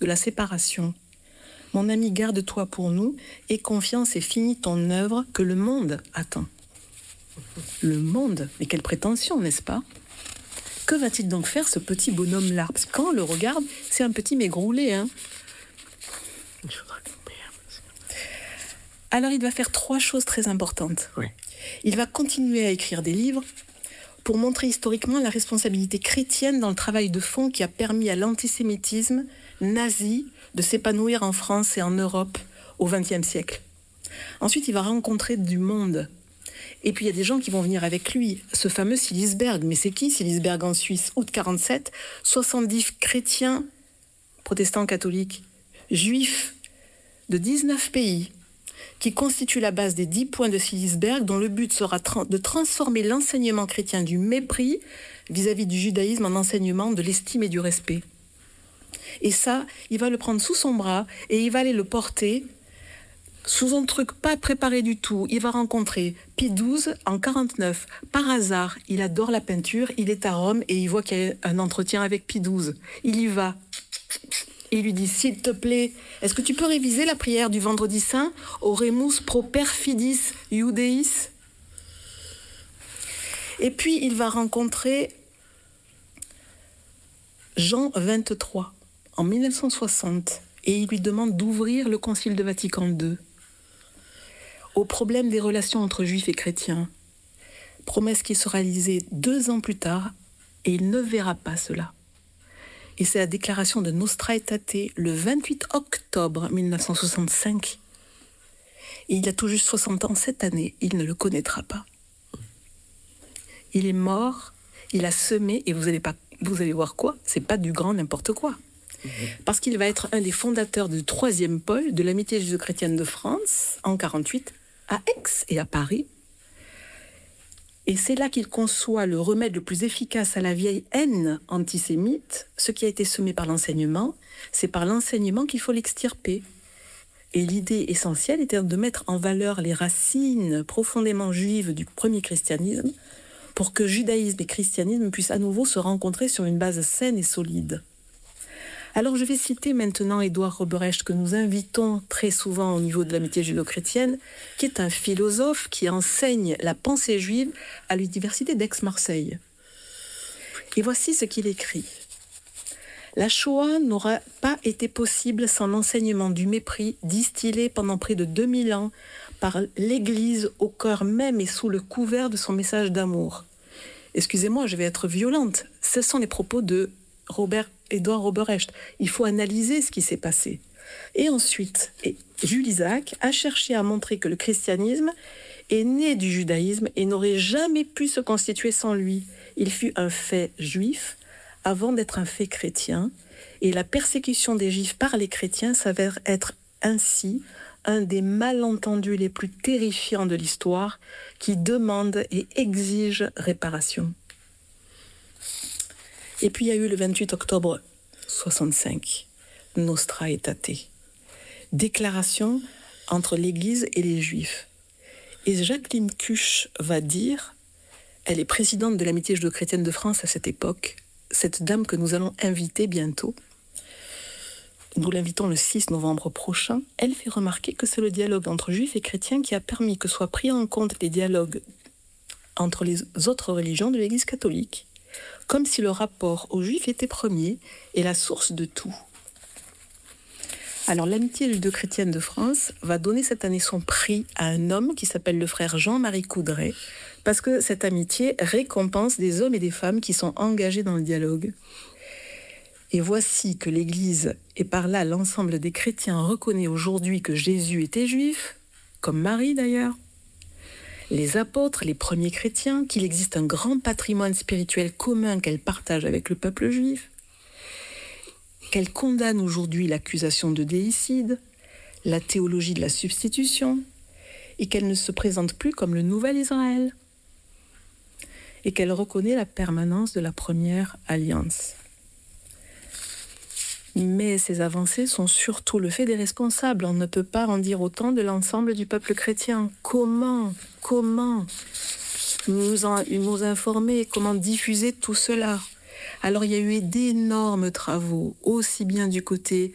de la séparation. Mon ami, garde-toi pour nous, aie confiance et finis ton œuvre que le monde attend. Le monde, mais quelle prétention, n'est-ce pas? Que va-t-il donc faire, ce petit bonhomme-là? Parce que quand on le regarde, c'est un petit maigroulet, hein. Alors, il va faire 3 choses très importantes. Oui. Il va continuer à écrire des livres pour montrer historiquement la responsabilité chrétienne dans le travail de fond qui a permis à l'antisémitisme nazi de s'épanouir en France et en Europe au XXe siècle. Ensuite, il va rencontrer du monde. Et puis, il y a des gens qui vont venir avec lui. Ce fameux Silisberg. Mais c'est qui, Silisberg, en Suisse? Août 47, 70 chrétiens, protestants catholiques, juifs de 19 pays, qui constituent la base des 10 points de Silisberg, dont le but sera de transformer l'enseignement chrétien du mépris vis-à-vis du judaïsme en enseignement de l'estime et du respect. Et ça, il va le prendre sous son bras et il va aller le porter sous un truc pas préparé du tout. Il va rencontrer Pie XII en 49. Par hasard, il adore la peinture, il est à Rome et il voit qu'il y a un entretien avec Pie XII. Il y va. Il lui dit, s'il te plaît, est-ce que tu peux réviser la prière du vendredi saint? Oremus pro perfidis Iudeis. Et puis, il va rencontrer Jean 23 en 1960 et il lui demande d'ouvrir le Concile de Vatican II au problème des relations entre juifs et chrétiens. Promesse qui sera réalisée 2 ans plus tard et il ne verra pas cela. Et c'est la déclaration de Nostra Aetate le 28 octobre 1965. Et il a tout juste 60 ans cette année, il ne le connaîtra pas. Il est mort, il a semé, et vous allez voir quoi, c'est pas du grand n'importe quoi. Parce qu'il va être un des fondateurs du 3e pôle de l'amitié judéo-chrétienne de France, en 48, à Aix et à Paris. Et c'est là qu'il conçoit le remède le plus efficace à la vieille haine antisémite. Ce qui a été semé par l'enseignement, c'est par l'enseignement qu'il faut l'extirper. Et l'idée essentielle était de mettre en valeur les racines profondément juives du premier christianisme pour que judaïsme et christianisme puissent à nouveau se rencontrer sur une base saine et solide. Alors je vais citer maintenant Édouard Roberecht, que nous invitons très souvent au niveau de l'amitié judéo-chrétienne, qui est un philosophe qui enseigne la pensée juive à l'université d'Aix-Marseille. Et voici ce qu'il écrit. La Shoah n'aura pas été possible sans l'enseignement du mépris distillé pendant près de 2000 ans par l'Église au cœur même et sous le couvert de son message d'amour. Excusez-moi, je vais être violente. Ce sont les propos de Édouard Roberecht. Il faut analyser ce qui s'est passé. Et ensuite, Jules Isaac a cherché à montrer que le christianisme est né du judaïsme et n'aurait jamais pu se constituer sans lui. Il fut un fait juif avant d'être un fait chrétien, et la persécution des juifs par les chrétiens s'avère être ainsi un des malentendus les plus terrifiants de l'histoire qui demande et exige réparation. Et puis il y a eu le 28 octobre 65, Nostra Aetate, déclaration entre l'Église et les Juifs. Et Jacqueline Cuche va dire, elle est présidente de l'amitié judéo-chrétienne de France à cette époque, cette dame que nous allons inviter bientôt, nous l'invitons le 6 novembre prochain, elle fait remarquer que c'est le dialogue entre juifs et chrétiens qui a permis que soient pris en compte les dialogues entre les autres religions de l'Église catholique, comme si le rapport aux juifs était premier et la source de tout. Alors l'amitié judéo-chrétienne de France va donner cette année son prix à un homme qui s'appelle le frère Jean-Marie Coudray, parce que cette amitié récompense des hommes et des femmes qui sont engagés dans le dialogue. Et voici que l'Église, et par là l'ensemble des chrétiens, reconnaît aujourd'hui que Jésus était juif, comme Marie d'ailleurs, les apôtres, les premiers chrétiens, qu'il existe un grand patrimoine spirituel commun qu'elle partage avec le peuple juif, qu'elle condamne aujourd'hui l'accusation de déicide, la théologie de la substitution, et qu'elle ne se présente plus comme le nouvel Israël, et qu'elle reconnaît la permanence de la première alliance. Mais ces avancées sont surtout le fait des responsables. On ne peut pas en dire autant de l'ensemble du peuple chrétien. Comment nous informer, comment diffuser tout cela? Alors il y a eu d'énormes travaux, aussi bien du côté